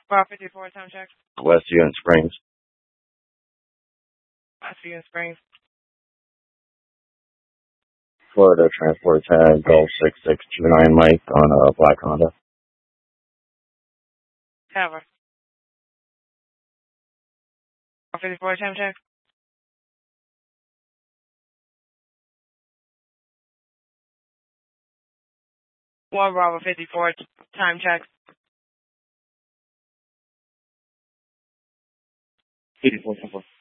Bar 54, time check. Westview and Springs. Westview and Springs. Florida Transport 10, Gulf 6629 Mike on a black Honda. Cover. Bar 54, time check. 1 Bravo 54, time check. 84, 10-4.